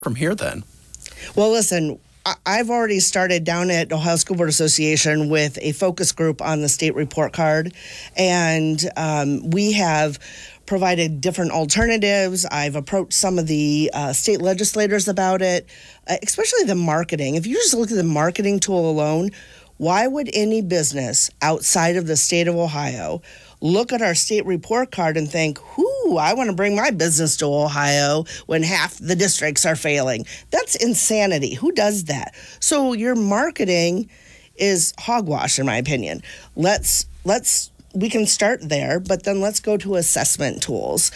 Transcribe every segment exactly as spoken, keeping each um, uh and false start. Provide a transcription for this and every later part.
from here then? Well, listen, I- I've already started down at Ohio School Board Association with a focus group on the state report card, and um, we have provided different alternatives. I've approached some of the uh, state legislators about it, uh, especially the marketing. If you just look at the marketing tool alone, why would any business outside of the state of Ohio look at our state report card and think, whoo, I want to bring my business to Ohio when half the districts are failing? That's insanity. Who does that? So your marketing is hogwash, in my opinion. Let's, let's, we can start there, but then let's go to assessment tools.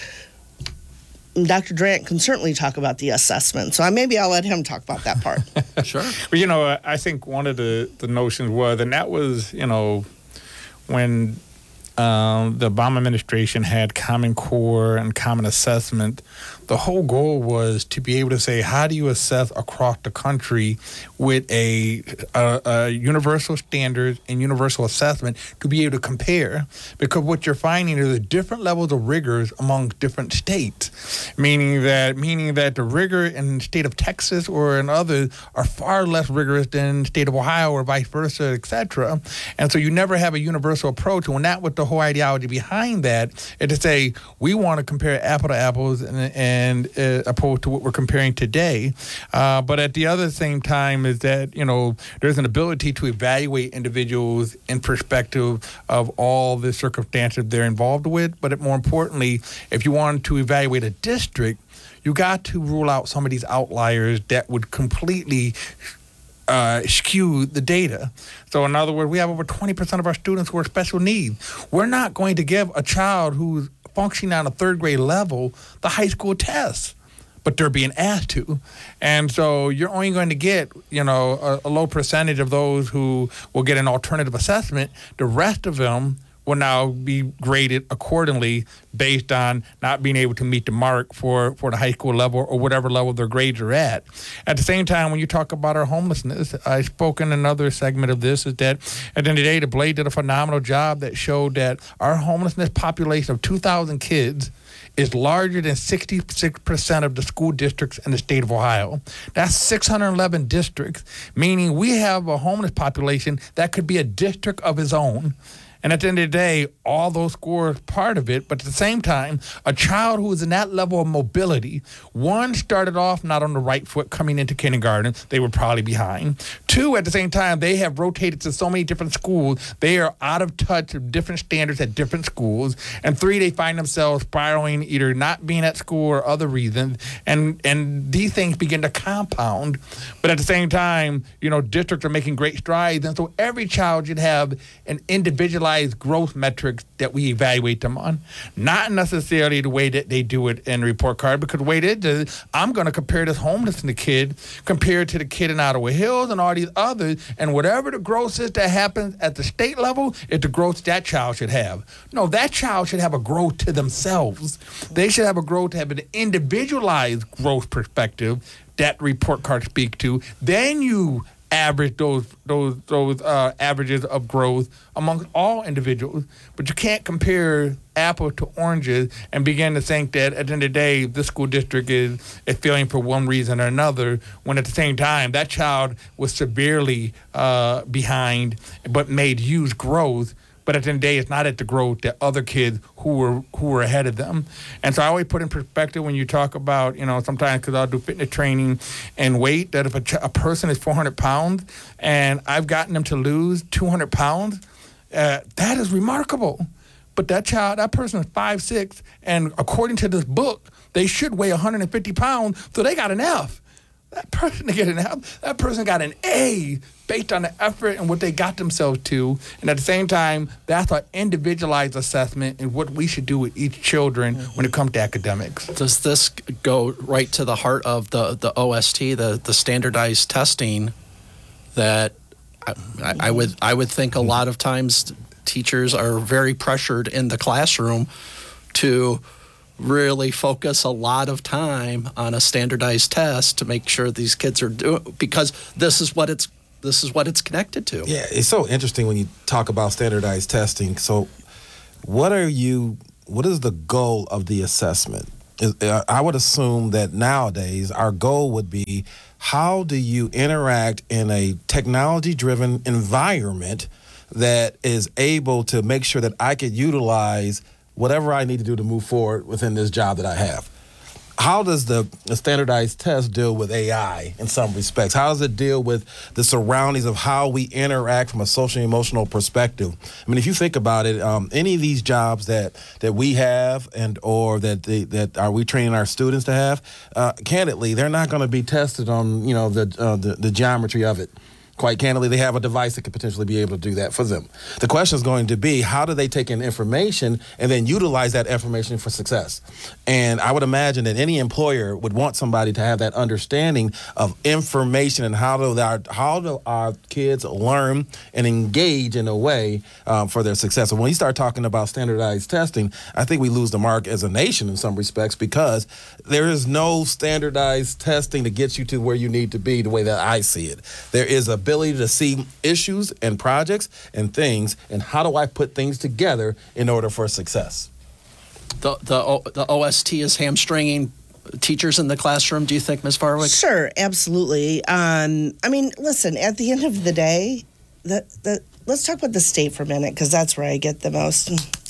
Doctor Drant can certainly talk about the assessment, so I, maybe I'll let him talk about that part. Sure. Well, you know, I think one of the, the notions was, and that was, you know, when um, the Obama administration had Common Core and Common Assessment, the whole goal was to be able to say, how do you assess across the country with a, a, a universal standards and universal assessment to be able to compare? Because what you're finding is the different levels of rigors among different states, meaning that meaning that the rigor in the state of Texas or in others are far less rigorous than the state of Ohio or vice versa, et cetera. And so you never have a universal approach. And when that was the whole ideology behind that, is to say we want to compare apple to apples and, and and uh, opposed to what we're comparing today. Uh, but at the other same time is that, you know, there's an ability to evaluate individuals in perspective of all the circumstances they're involved with. But more importantly, if you want to evaluate a district, you got to rule out some of these outliers that would completely Uh, skew the data. So in other words, we have over twenty percent of our students who are special needs. We're not going to give a child who's functioning on a third grade level the high school tests, but they're being asked to. And so you're only going to get, you know, a, a low percentage of those who will get an alternative assessment. The rest of them will now be graded accordingly based on not being able to meet the mark for, for the high school level or whatever level their grades are at. At the same time, when you talk about our homelessness, I spoke in another segment of this, is that at the end of the day, the Blade did a phenomenal job that showed that our homelessness population of two thousand kids is larger than sixty-six percent of the school districts in the state of Ohio. That's six hundred eleven districts, meaning we have a homeless population that could be a district of its own. And at the end of the day, all those scores part of it. But at the same time, a child who is in that level of mobility, one, started off not on the right foot coming into kindergarten. They were probably behind. Two, at the same time, they have rotated to so many different schools. They are out of touch with different standards at different schools. And three, they find themselves spiraling, either not being at school or other reasons. And, and these things begin to compound. But at the same time, you know, districts are making great strides. And so every child should have an individualized growth metrics that we evaluate them on, not necessarily the way that they do it in the report card, because the way they do it, I'm going to compare this homeless kid compared to the kid in Ottawa Hills and all these others, and whatever the growth is that happens at the state level is the growth that child should have. No, that child should have a growth to themselves. They should have a growth to have an individualized growth perspective that report card speak to. Then you average those those those uh, averages of growth among all individuals, but you can't compare apples to oranges and begin to think that at the end of the day this school district is, is failing for one reason or another, when at the same time that child was severely uh, behind but made huge growth. But at the end of the day, it's not at the growth that other kids who were who were ahead of them. And so I always put in perspective when you talk about, you know, sometimes because I'll do fitness training and weight, that if a, ch- a person is four hundred pounds and I've gotten them to lose two hundred pounds, uh, that is remarkable. But that child, that person is five six, and according to this book, they should weigh one hundred fifty pounds, so they got an F. That person get an F. That person got an A based on the effort and what they got themselves to. And at the same time, that's an individualized assessment and what we should do with each children when it comes to academics. Does this go right to the heart of the, the O S T, the, the standardized testing that I, I would I would think a lot of times teachers are very pressured in the classroom to really focus a lot of time on a standardized test to make sure these kids are doing, because this is what it's this is what it's connected to. Yeah, it's so interesting when you talk about standardized testing. So what are you what is the goal of the assessment? is, uh, I would assume that nowadays our goal would be, how do you interact in a technology-driven environment that is able to make sure that I could utilize whatever I need to do to move forward within this job that I have? How does the, the standardized test deal with A I in some respects? How does it deal with the surroundings of how we interact from a social and emotional perspective? I mean, if you think about it, um, any of these jobs that, that we have and or that they, that are we training our students to have, uh, candidly, they're not going to be tested on, you know, the, uh, the the geometry of it. Quite candidly, they have a device that could potentially be able to do that for them. The question is going to be, how do they take in information and then utilize that information for success? And I would imagine that any employer would want somebody to have that understanding of information and how do our, how do our kids learn and engage in a way um, for their success. So when you start talking about standardized testing, I think we lose the mark as a nation in some respects, because there is no standardized testing to get you to where you need to be the way that I see it. There is a ability to see issues and projects and things, and how do I put things together in order for success? The the O- the O S T is hamstringing teachers in the classroom. Do you think, Miz Farwick? Sure, absolutely. Um, I mean, listen, at the end of the day, the, the, let's talk about the state for a minute, because that's where I get the most.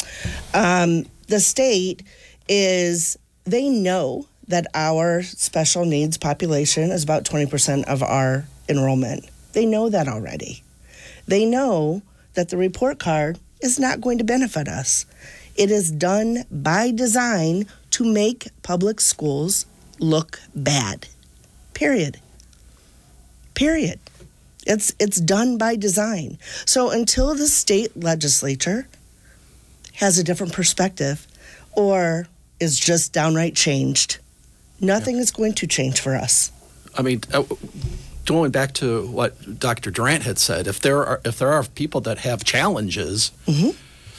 Um, the state is, they know that our special needs population is about twenty percent of our enrollment. They know that already. They know that the report card is not going to benefit us. It is done by design to make public schools look bad. Period. Period. It's it's done by design. So until the state legislature has a different perspective or is just downright changed, nothing is going to change for us. I mean, uh, going back to what Doctor Durant had said, if there are if there are people that have challenges, Mhm.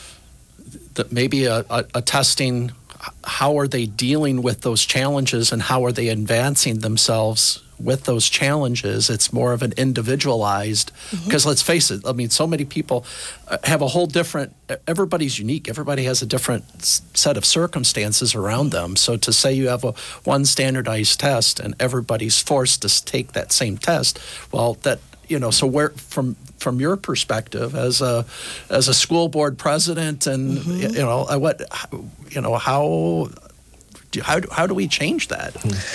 that maybe a, a, a testing, how are they dealing with those challenges and how are they advancing themselves with those challenges? It's more of an individualized, because let's face it, I mean, so many people uh, have a whole different, everybody's unique. Everybody has a different s- set of circumstances around them. So to say you have a one standardized test and everybody's forced to s- take that same test, well, that, you know, so where, from from your perspective as a as a school board president, and you know, uh, what, you know, how do, how do, how do we change that?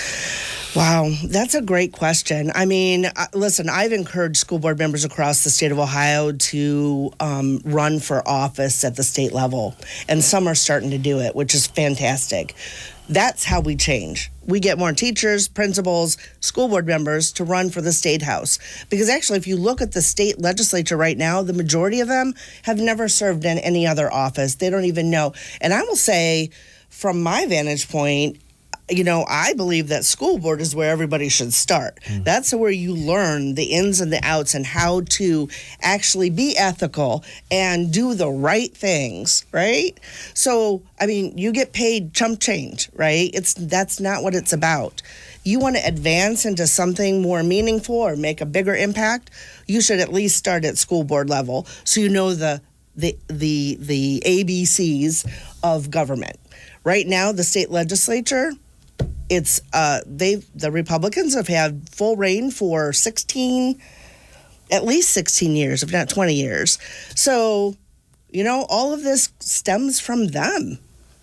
Wow, that's a great question. I mean, uh, listen, I've encouraged school board members across the state of Ohio to um, run for office at the state level, and some are starting to do it, which is fantastic. That's how we change. We get more teachers, principals, school board members to run for the state house. Because actually, if you look at the state legislature right now, the majority of them have never served in any other office. They don't even know. And I will say, from my vantage point, you know, I believe that school board is where everybody should start. Mm. That's where you learn the ins and the outs and how to actually be ethical and do the right things, right? So, I mean, you get paid chump change, right? It's that's not what it's about. You want to advance into something more meaningful or make a bigger impact, you should at least start at school board level so you know the the the the A B Cs of government. Right now, the state legislature, It's uh, they the Republicans have had full reign for sixteen, at least sixteen years, if not twenty years. So, you know, all of this stems from them.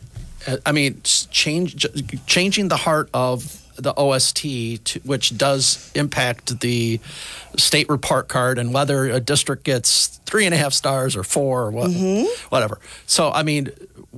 I mean, change changing the heart of the O S T, to, which does impact the state report card and whether a district gets three and a half stars or four or what, mm-hmm. whatever. So, I mean.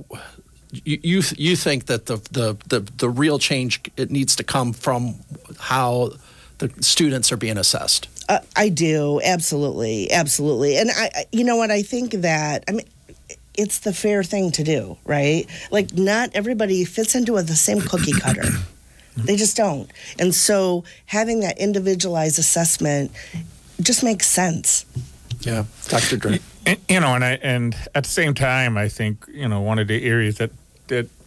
You, you you think that the, the, the, the real change, it needs to come from how the students are being assessed? Uh, I do, absolutely, absolutely. And I, I, you know what, I think that, I mean, it's the fair thing to do, right? Like, not everybody fits into the same cookie cutter. They just don't. And so having that individualized assessment just makes sense. Yeah, Doctor Dre. You know, and I and at the same time, I think, you know, one of the areas that that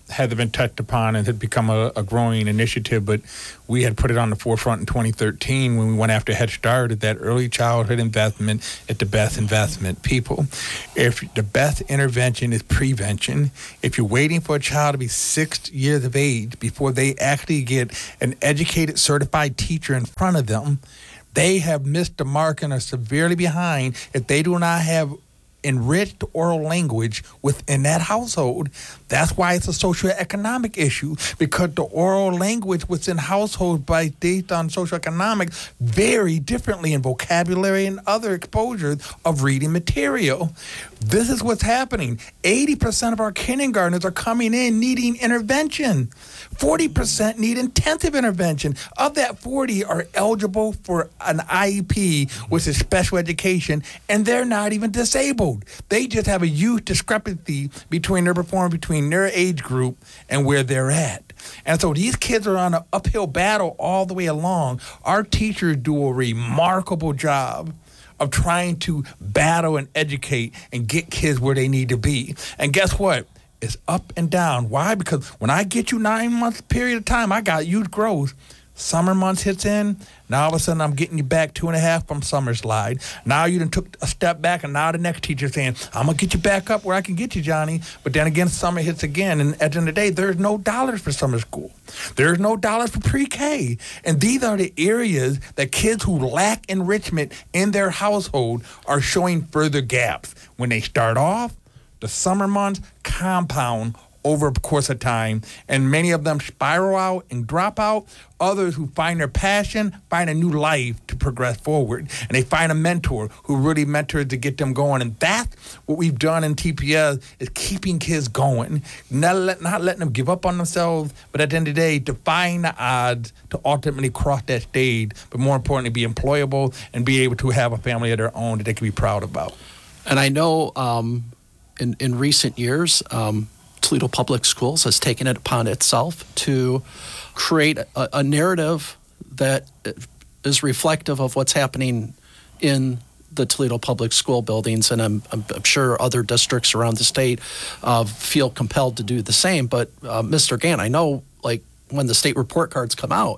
had been touched upon and had become a, a growing initiative, but we had put it on the forefront in twenty thirteen when we went after Head Start at that early childhood investment at the best investment. People, if the best intervention is prevention, if you're waiting for a child to be six years of age before they actually get an educated, certified teacher in front of them, they have missed the mark and are severely behind if they do not have enriched oral language within that household. That's why it's a socioeconomic issue, because the oral language within households by based on socioeconomics vary differently in vocabulary and other exposures of reading material. This is what's happening. eighty percent of our kindergartners are coming in needing intervention. forty percent need intensive intervention. Of that forty are eligible for an I E P, which is special education, and they're not even disabled. They just have a huge discrepancy between their performance, between their age group and where they're at. And so these kids are on an uphill battle all the way along. Our teachers do a remarkable job of trying to battle and educate and get kids where they need to be. And guess what? It's up and down. Why? Because when I get you nine months period of time, I got huge growth. Summer months hits in, now all of a sudden I'm getting you back two and a half from summer slide. Now you done took a step back, and now the next teacher's saying, I'm going to get you back up where I can get you, Johnny. But then again, summer hits again, and at the end of the day, there's no dollars for summer school. There's no dollars for pre-K. And these are the areas that kids who lack enrichment in their household are showing further gaps. When they start off, the summer months compound over the course of time, and many of them spiral out and drop out. Others who find their passion find a new life to progress forward, and they find a mentor who really mentors to get them going. And that's what we've done in T P S, is keeping kids going, not, let, not letting them give up on themselves, but at the end of the day, defying the odds to ultimately cross that stage, but more importantly, be employable and be able to have a family of their own that they can be proud about. And I know um, in, in recent years, um, Toledo Public Schools has taken it upon itself to create a, a narrative that is reflective of what's happening in the Toledo Public School buildings, and I'm, I'm, I'm sure other districts around the state uh, feel compelled to do the same. But uh, Mister Gant, I know, like, when the state report cards come out,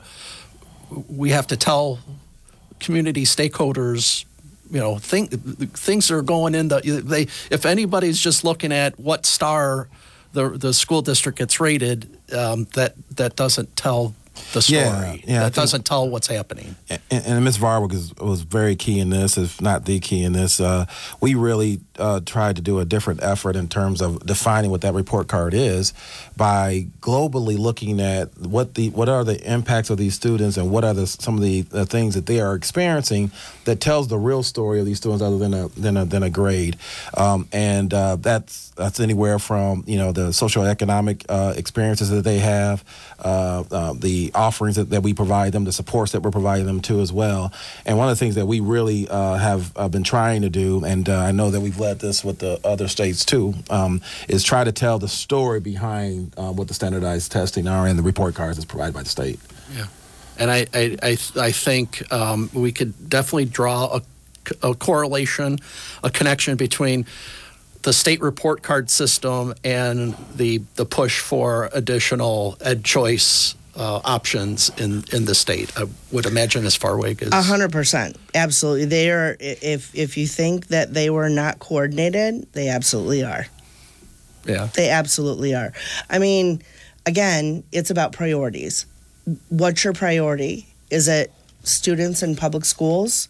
we have to tell community stakeholders, you know, think, things are going in the, they, if anybody's just looking at what star the the school district gets rated, um, that that doesn't tell the story. Yeah, yeah, that doesn't tell what's happening. And, and Miz Varwick was, was very key in this, if not the key in this. Uh, we really uh, tried to do a different effort in terms of defining what that report card is by globally looking at what the what are the impacts of these students and what are the, some of the, the things that they are experiencing that tells the real story of these students other than a than a, than a grade. Um, and uh, that's that's anywhere from, you know, the socioeconomic uh, experiences that they have, uh, uh, the offerings that, that we provide them, the supports that we're providing them to as well. And one of the things that we really uh, have uh, been trying to do, and uh, I know that we've led this with the other states too, um, is try to tell the story behind uh, what the standardized testing are and the report cards that's provided by the state. Yeah. And I, I, I, I think um, we could definitely draw a, a correlation, a connection between the state report card system and the the push for additional ed choice uh, options in, in the state. I would imagine as Varwick is. A hundred percent, absolutely. They are. If if you think that they were not coordinated, they absolutely are. Yeah, they absolutely are. I mean, again, it's about priorities. What's your priority? Is it students in public schools,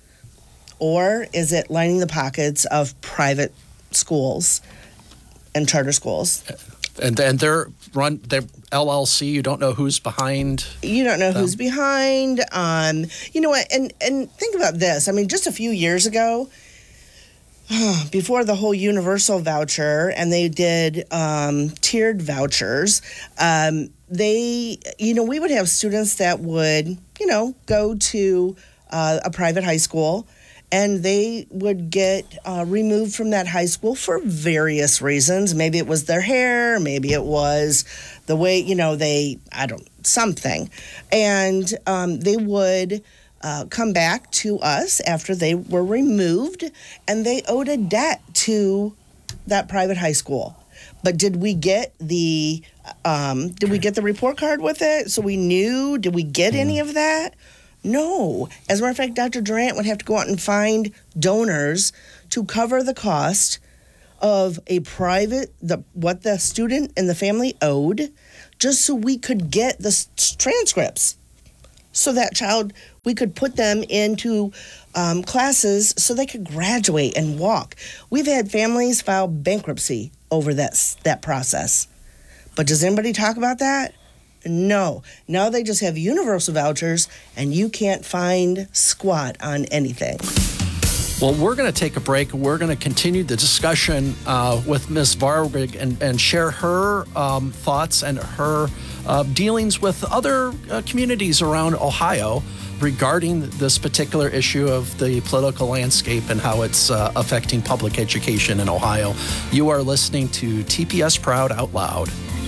or is it lining the pockets of private schools and charter schools? And and they're run they're L L C. You don't know who's behind. You don't know them. who's behind. Um, you know what? And and think about this. I mean, just a few years ago, before the whole universal voucher, and they did um, tiered vouchers. Um, they, you know, we would have students that would, you know, go to uh, a private high school, and they would get uh, removed from that high school for various reasons. Maybe it was their hair, maybe it was the way, you know, they, I don't, something. And um, they would uh, come back to us after they were removed, and they owed a debt to that private high school. But did we get the um, did we get the report card with it? So we knew. Did we get any of that? No. As a matter of fact, Doctor Durant would have to go out and find donors to cover the cost of a private the what the student and the family owed, just so we could get the s- transcripts. So that child, we could put them into um, classes so they could graduate and walk. We've had families file bankruptcy over that s- that process. But does anybody talk about that? No. Now they just have universal vouchers, and you can't find squat on anything. Well, we're going to take a break. We're going to continue the discussion uh, with Miz Varwig and, and share her um, thoughts and her uh, dealings with other uh, communities around Ohio regarding this particular issue of the political landscape and how it's uh, affecting public education in Ohio. You are listening to T P S Proud Out Loud.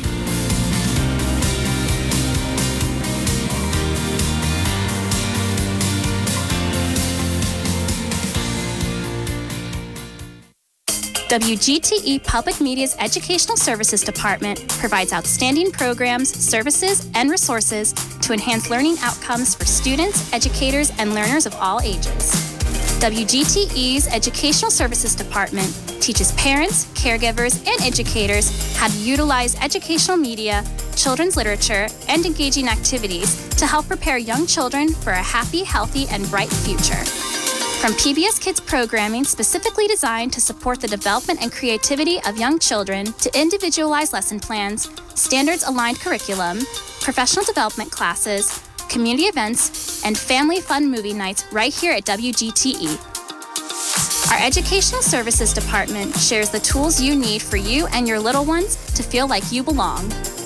W G T E Public Media's Educational Services Department provides outstanding programs, services, and resources to enhance learning outcomes for students, educators, and learners of all ages. W G T E's Educational Services Department teaches parents, caregivers, and educators how to utilize educational media, children's literature, and engaging activities to help prepare young children for a happy, healthy, and bright future. From P B S Kids programming specifically designed to support the development and creativity of young children to individualized lesson plans, standards-aligned curriculum, professional development classes, community events, and family fun movie nights right here at W G T E. Our Educational Services Department shares the tools you need for you and your little ones to feel like you belong.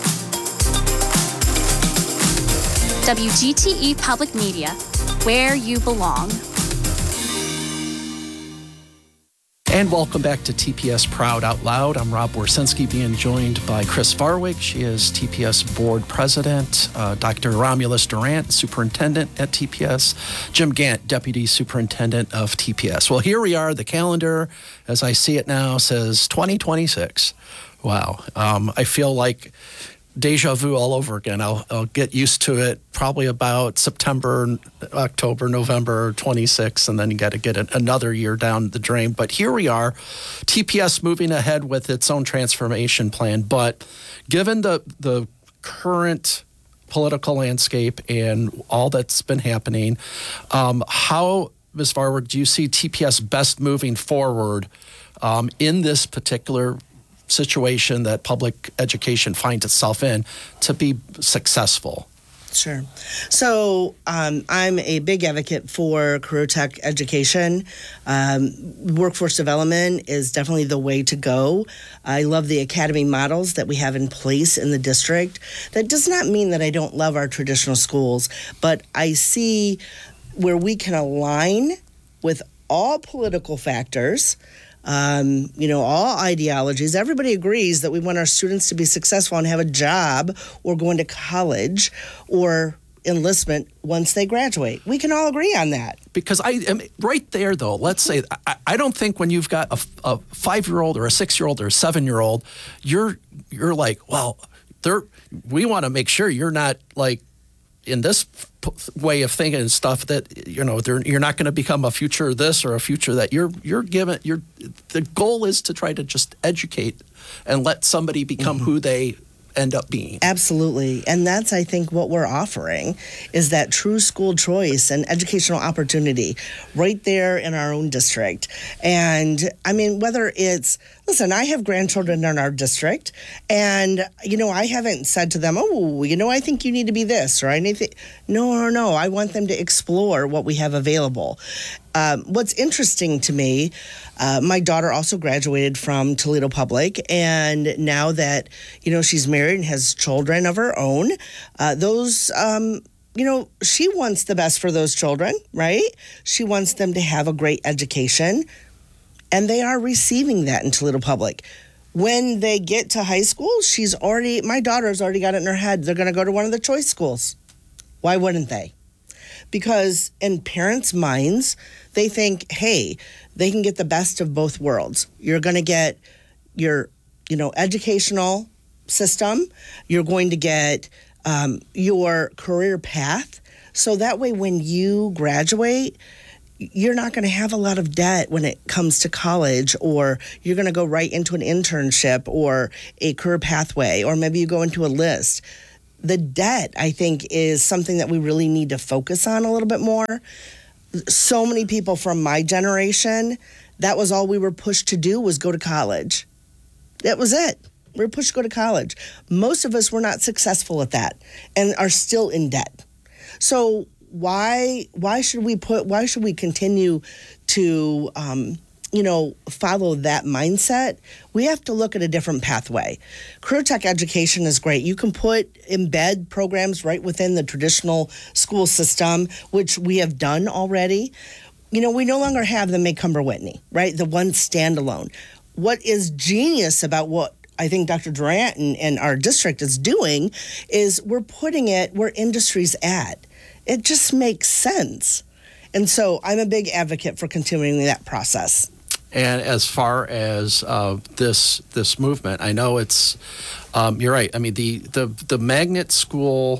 W G T E Public Media, where you belong. And welcome back to T P S Proud Out Loud. I'm Rob Borsinski, being joined by Chris Varwig. She is T P S Board President. Uh, Doctor Romulus Durant, Superintendent at T P S. Jim Gant, Deputy Superintendent of T P S. Well, here we are. The calendar, as I see it now, says twenty twenty-six. Wow. Um, I feel like deja vu all over again. I'll, I'll get used to it probably about September, October, November twenty-sixth, and then you got to get it another year down the drain. But here we are, T P S moving ahead with its own transformation plan. But given the the current political landscape and all that's been happening, um, how, Miz Varwig, do you see T P S best moving forward um, in this particular situation that public education finds itself in to be successful? Sure. So um, I'm a big advocate for career tech education. Um, workforce development is definitely the way to go. I love the academy models that we have in place in the district. That does not mean that I don't love our traditional schools, but I see where we can align with all political factors, Um, you know, all ideologies. Everybody agrees that we want our students to be successful and have a job or go into college or enlistment once they graduate. We can all agree on that. Because I am right there, though. Let's say I, I don't think when you've got a, a five-year-old or a six-year-old or a seven-year-old, you're you're like, well, they're we want to make sure you're not like in this p- way of thinking and stuff that, you know, you're not going to become a future this or a future that. You're you're given. You're the goal is to try to just educate and let somebody become mm-hmm. who they end up being. Absolutely. And that's, I think, what we're offering is that true school choice and educational opportunity right there in our own district. And I mean, whether it's, listen, I have grandchildren in our district, and, you know, I haven't said to them, oh, you know, I think you need to be this or anything. No, no, no. I want them to explore what we have available. Um, what's interesting to me, uh, my daughter also graduated from Toledo Public, and now that, you know, she's married and has children of her own, uh, those, um, you know, she wants the best for those children, right? She wants them to have a great education, and they are receiving that in Toledo Public. When they get to high school, she's already, my daughter's already got it in her head, they're going to go to one of the choice schools. Why wouldn't they? Because in parents' minds, they think, hey, they can get the best of both worlds. You're going to get your you know, educational system. You're going to get um, your career path. So that way, when you graduate, you're not going to have a lot of debt when it comes to college, or you're going to go right into an internship or a career pathway, or maybe you go into a list. The debt, I think, is something that we really need to focus on a little bit more. So many people from my generation, that was all we were pushed to do, was go to college. That was it. We were pushed to go to college. Most of us were not successful at that and are still in debt. So why why should we put why should we continue to um, you know follow that mindset? We have to look at a different pathway. Career tech education is great. You can put embed programs right within the traditional school system, which we have done already. You know, we no longer have the Macomber Whitney, right? The one standalone. What is genius about what I think Doctor Durant and, and our district is doing is we're putting it where industry's at. It just makes sense. And so I'm a big advocate for continuing that process. And as far as uh, this this movement, I know it's um, you're right. I mean, the the the magnet school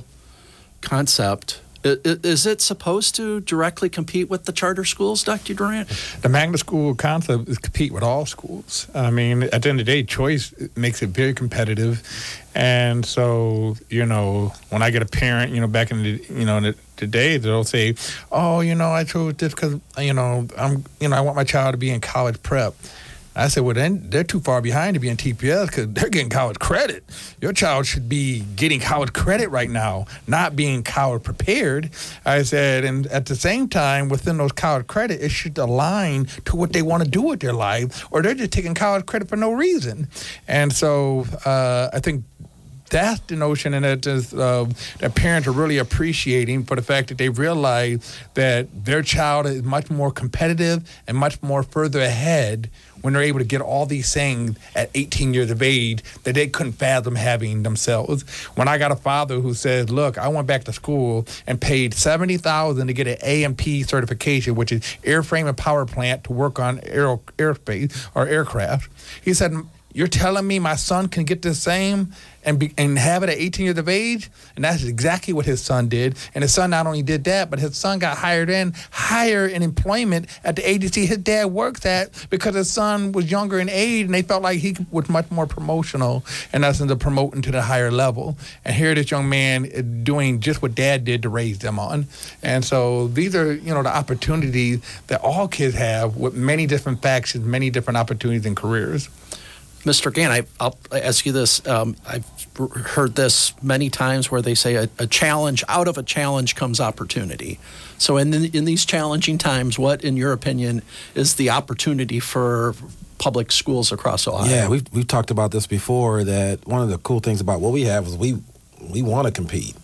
concept, i- i- is it supposed to directly compete with the charter schools, Doctor Durant? The magnet school concept is compete with all schools. I mean, at the end of the day, choice makes it very competitive. And so, you know, when I get a parent, you know, back in the, you know, in the, the day, they'll say, oh, you know, I chose this because, you know, I'm, you know, I want my child to be in college prep. I said, well, then they're too far behind to be in T P S because they're getting college credit. Your child should be getting college credit right now, not being college prepared. I said, and at the same time, within those college credit, it should align to what they want to do with their life, or they're just taking college credit for no reason. And so uh, I think that's the notion, and that is, uh, that parents are really appreciating for the fact that they realize that their child is much more competitive and much more further ahead when they're able to get all these things at eighteen years of age that they couldn't fathom having themselves. When I got a father who says, look, I went back to school and paid seventy thousand dollars to get an A M P certification, which is airframe and power plant, to work on aero, aerospace or aircraft. He said, you're telling me my son can get the same and be, and have it at eighteen years of age? And that's exactly what his son did. And his son not only did that, but his son got hired in, higher in employment at the agency his dad works at, because his son was younger in age and they felt like he was much more promotional, and that's into promoting to the higher level. And here this young man is doing just what dad did to raise them on. And so these are, you know, the opportunities that all kids have with many different factions, many different opportunities and careers. Mister Gann, I, I'll ask you this. Um, I've heard this many times where they say a, a challenge, out of a challenge comes opportunity. So in, the, in these challenging times, what, in your opinion, is the opportunity for public schools across Ohio? Yeah, we've, we've talked about this before, that one of the cool things about what we have is we we want to compete.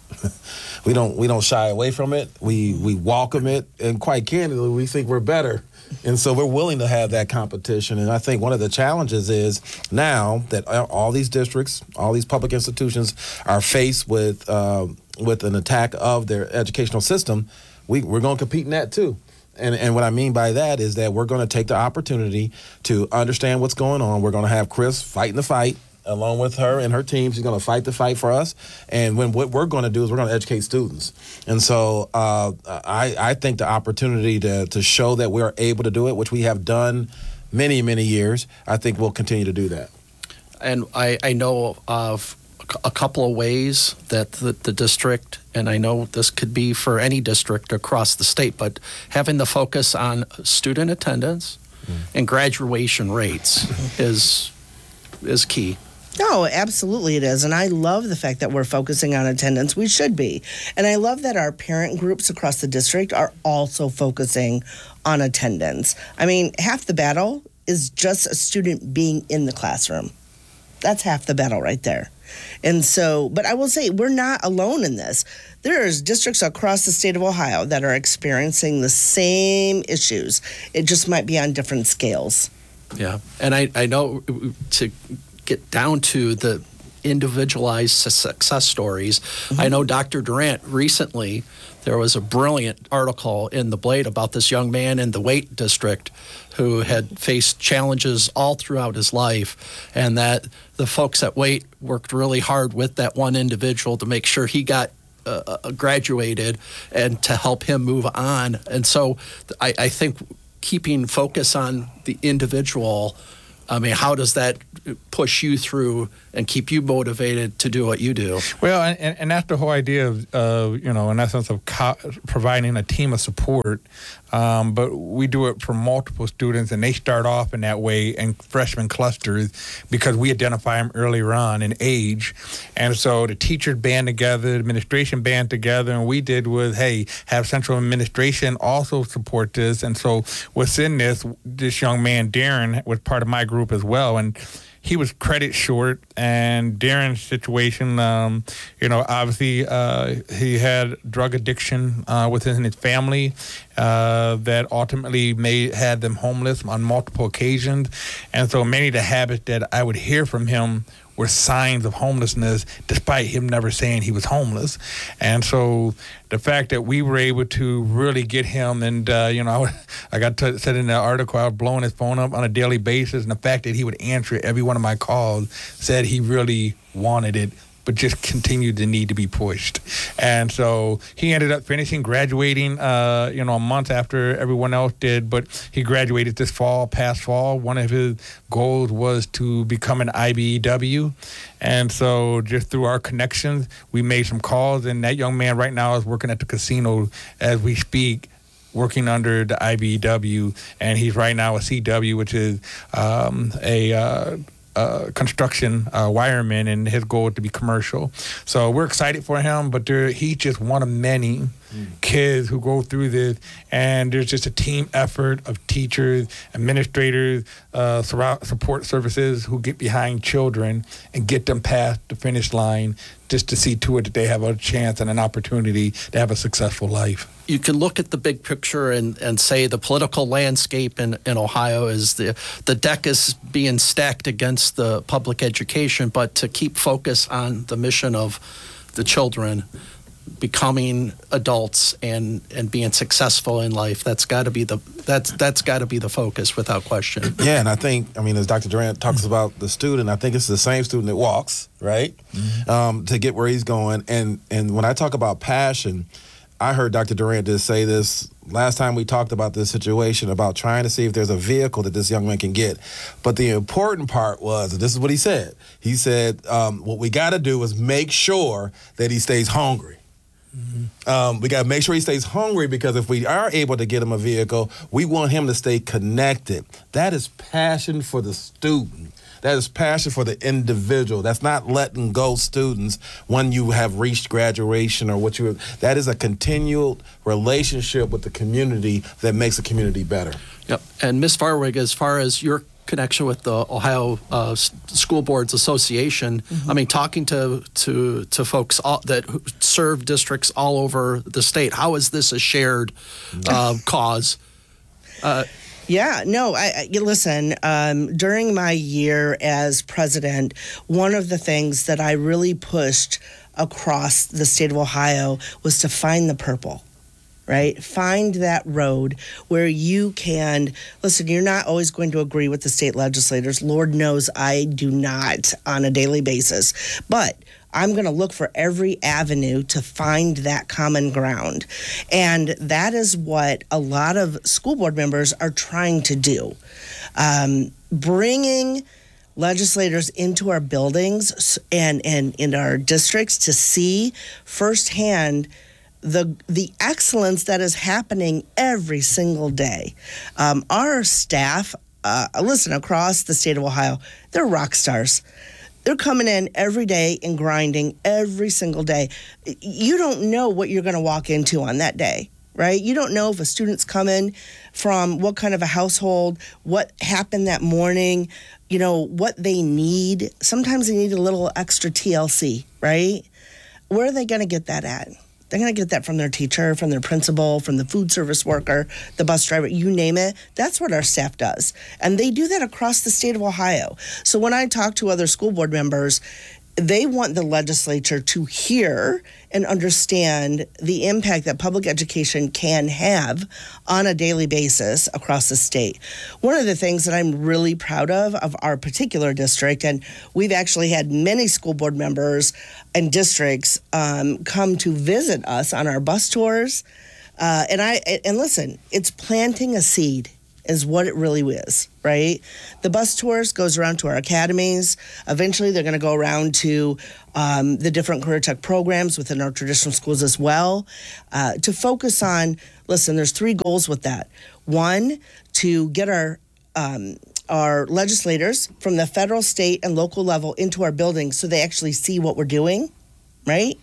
we don't we don't shy away from it. We, we welcome it, and quite candidly, we think we're better. And so we're willing to have that competition. And I think one of the challenges is now that all these districts, all these public institutions are faced with uh, with an attack of their educational system, we, we're going to compete in that too. And, and what I mean by that is that we're going to take the opportunity to understand what's going on. We're going to have Chris fighting the fight along with her and her team. She's going to fight the fight for us. And when what we're going to do is we're going to educate students. And so uh, I, I think the opportunity to, to show that we're able to do it, which we have done many, many years, I think we'll continue to do that. And I, I know of a couple of ways that the, the district, and I know this could be for any district across the state, but having the focus on student attendance mm. and graduation rates is is key. No, absolutely it is. And I love the fact that we're focusing on attendance. We should be. And I love that our parent groups across the district are also focusing on attendance. I mean, half the battle is just a student being in the classroom. That's half the battle right there. And so, but I will say, we're not alone in this. There's districts across the state of Ohio that are experiencing the same issues. It just might be on different scales. Yeah. And I, I know to get down to the individualized success stories, mm-hmm. I know Doctor Durant recently, there was a brilliant article in the Blade about this young man in the Waite district who had faced challenges all throughout his life, and that the folks at Waite worked really hard with that one individual to make sure he got uh, graduated and to help him move on. And so I, I think keeping focus on the individual, I mean, how does that push you through and keep you motivated to do what you do? Well, and, and that's the whole idea of, uh, you know, in essence of co- providing a team of support. Um, but we do it for multiple students, and they start off in that way in freshman clusters because we identify them earlier on in age. And so the teachers band together, the administration band together, and we did was, hey, have central administration also support this. And so within this, this young man, Darren, was part of my group as well. And he was credit short, and Darren's situation, um, you know, obviously uh, he had drug addiction uh, within his family uh, that ultimately made had them homeless on multiple occasions. And so many of the habits that I would hear from him were signs of homelessness, despite him never saying he was homeless. And so the fact that we were able to really get him, and, uh, you know, I got to, said in the article, I was blowing his phone up on a daily basis, and the fact that he would answer every one of my calls said he really wanted it, but just continued to need to be pushed. And so he ended up finishing, graduating, uh, you know, a month after everyone else did, but he graduated this fall, past fall. One of his goals was to become an I B E W. And so just through our connections, we made some calls, and that young man right now is working at the casino as we speak, working under the I B E W, and he's right now a C W, which is um, a uh, Uh, construction uh, wireman, and his goal is to be commercial. So we're excited for him, but there, he's just one of many mm. kids who go through this, and there's just a team effort of teachers, administrators, uh, support services who get behind children and get them past the finish line just to see to it that they have a chance and an opportunity to have a successful life. You can look at the big picture and, and say the political landscape in, in Ohio is the the deck is being stacked against the public education, but to keep focus on the mission of the children becoming adults and, and being successful in life, that's got to be the that's that's got to be the focus without question. Yeah, and I think, I mean, as Doctor Durant talks about the student, I think it's the same student that walks, right, mm-hmm. um, to get where he's going. And and when I talk about passion, I heard Doctor Durant just say this last time we talked about this situation about trying to see if there's a vehicle that this young man can get. But the important part was, and this is what he said, he said, um, what we got to do is make sure that he stays hungry. Mm-hmm. Um, we got to make sure he stays hungry, because if we are able to get him a vehicle, we want him to stay connected. That is passion for the student. That is passion for the individual. That's not letting go students when you have reached graduation or what you. That is a continual relationship with the community that makes the community better. Yep. And Miz Farwig, as far as your connection with the Ohio uh, School Boards Association, mm-hmm. I mean, talking to to to folks all, that serve districts all over the state, how is this a shared uh, cause? Uh, Yeah, no, I, I listen, um, during my year as president, one of the things that I really pushed across the state of Ohio was to find the purple, right? Find that road where you can, listen, you're not always going to agree with the state legislators. Lord knows I do not on a daily basis. But I'm going to look for every avenue to find that common ground. And that is what a lot of school board members are trying to do. Um, bringing legislators into our buildings and, and in our districts to see firsthand the the excellence that is happening every single day. Um, our staff, uh, listen, across the state of Ohio, they're rock stars. They're coming in every day and grinding every single day. You don't know what you're going to walk into on that day, right? You don't know if a student's coming from what kind of a household, what happened that morning, you know, what they need. Sometimes they need a little extra T L C, right? Where are they going to get that at? They're going to get that from their teacher, from their principal, from the food service worker, the bus driver, you name it. That's what our staff does. And they do that across the state of Ohio. So when I talk to other school board members, they want the legislature to hear and understand the impact that public education can have on a daily basis across the state. One of the things that I'm really proud of of our particular district, and we've actually had many school board members and districts um, come to visit us on our bus tours. Uh, and I and listen, it's planting a seed is what it really is, right? The bus tours goes around to our academies. Eventually, they're going to go around to um, the different career tech programs within our traditional schools as well, uh, to focus on, listen, there's three goals with that. One, to get our um, our legislators from the federal, state, and local level into our buildings so they actually see what we're doing, right?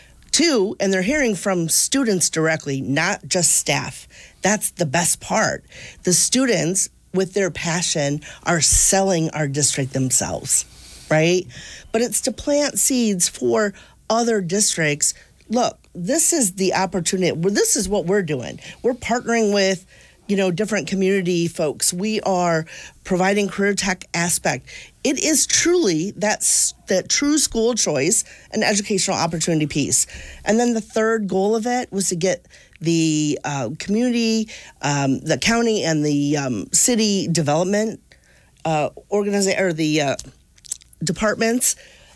Two, and they're hearing from students directly, not just staff. That's the best part. The students, with their passion, are selling our district themselves, right? But it's to plant seeds for other districts. Look, this is the opportunity. This is what we're doing. We're partnering with, you know, different community folks. We are providing career tech aspect. It is truly that, that true school choice and educational opportunity piece. And then the third goal of it was to get the uh, community, um, the county, and the um, city development uh, organiza- or the uh, departments,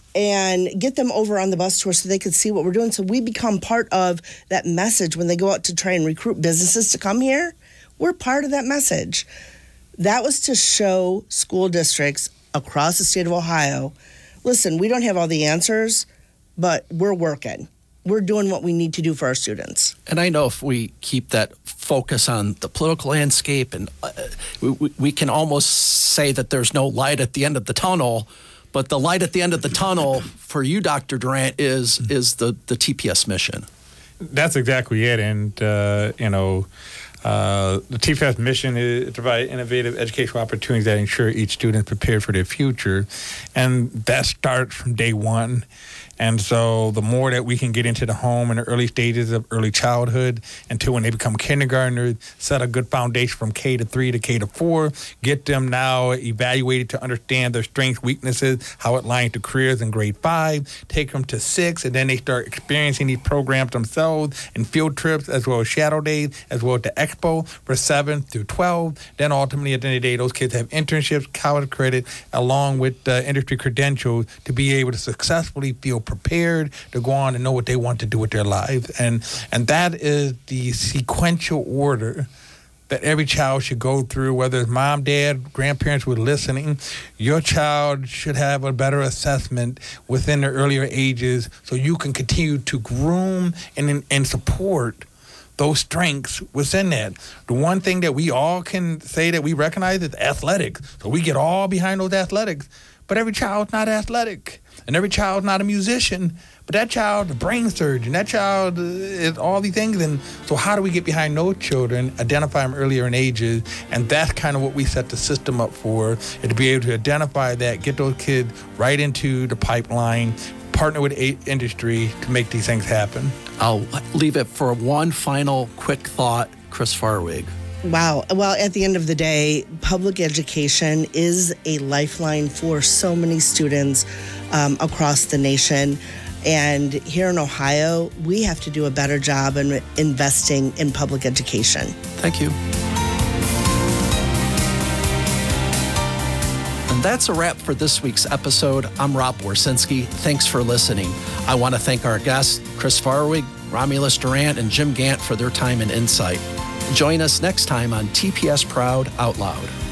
and get them over on the bus tour so they could see what we're doing. So we become part of that message when they go out to try and recruit businesses to come here. We're part of that message. That was to show school districts across the state of Ohio, listen, we don't have all the answers, but we're working. We're doing what we need to do for our students. And I know if we keep that focus on the political landscape, and uh, we, we can almost say that there's no light at the end of the tunnel, but the light at the end of the tunnel for you, Doctor Durant, is is the, the T P S mission. That's exactly it. And, uh, you know, Uh, the T P S mission is to provide innovative educational opportunities that ensure each student is prepared for their future. And that starts from day one. And so the more that we can get into the home in the early stages of early childhood until when they become kindergartners, set a good foundation from K to three to K to four, get them now evaluated to understand their strengths, weaknesses, how it lines to careers in grade five, take them to six, and then they start experiencing these programs themselves in field trips as well as shadow days, as well as the expo for seven through twelve. Then ultimately at the end of the day, those kids have internships, college credit, along with uh, industry credentials to be able to successfully feel prepared to go on and know what they want to do with their lives. And and that is the sequential order that every child should go through, whether it's mom, dad, grandparents were listening. Your child should have a better assessment within the earlier ages so you can continue to groom and, and support those strengths within that. The one thing that we all can say that we recognize is athletics. So we get all behind those athletics, but every child's not athletic. And every child's not a musician, but that child, a brain surgeon, that child is all these things. And so how do we get behind those children, identify them earlier in ages? And that's kind of what we set the system up for, is to be able to identify that, get those kids right into the pipeline, partner with a- industry to make these things happen. I'll leave it for one final quick thought, Chris Farwig. Wow. Well, at the end of the day, public education is a lifeline for so many students um, across the nation. And here in Ohio, we have to do a better job in investing in public education. Thank you. And that's a wrap for this week's episode. I'm Rob Warsinski. Thanks for listening. I want to thank our guests, Chris Farwig, Romulus Durant, and Jim Gant for their time and insight. Join us next time on T P S Proud Out Loud.